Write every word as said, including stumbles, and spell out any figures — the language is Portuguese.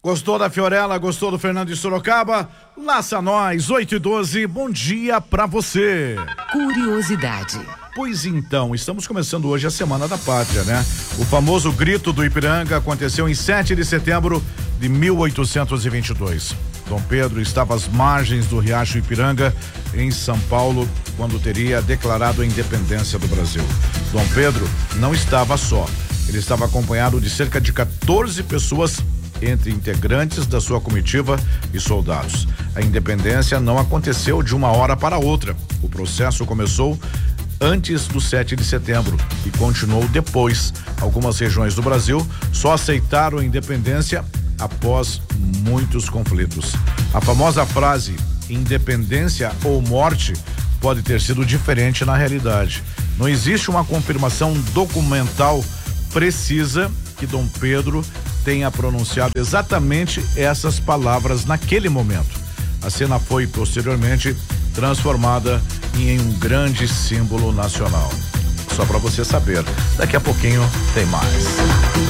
Gostou da Fiorella? Gostou do Fernando de Sorocaba? Laça nós, oito e doze, bom dia pra você. Curiosidade. Pois então, estamos começando hoje a Semana da Pátria, né? O famoso Grito do Ipiranga aconteceu em sete de setembro de mil oitocentos e vinte e dois. Dom Pedro estava às margens do Riacho Ipiranga, em São Paulo, quando teria declarado a independência do Brasil. Dom Pedro não estava só. Ele estava acompanhado de cerca de quatorze pessoas, entre integrantes da sua comitiva e soldados. A independência não aconteceu de uma hora para outra. O processo começou antes do sete de setembro e continuou depois. Algumas regiões do Brasil só aceitaram a independência após muitos conflitos. A famosa frase independência ou morte pode ter sido diferente na realidade. Não existe uma confirmação documental precisa que Dom Pedro tenha pronunciado exatamente essas palavras naquele momento. A cena foi posteriormente transformada em um grande símbolo nacional. Só para você saber, daqui a pouquinho tem mais.